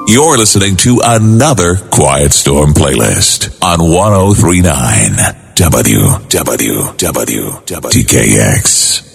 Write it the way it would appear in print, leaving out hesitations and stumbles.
You're listening to another Quiet Storm playlist on 103.9 WTKX.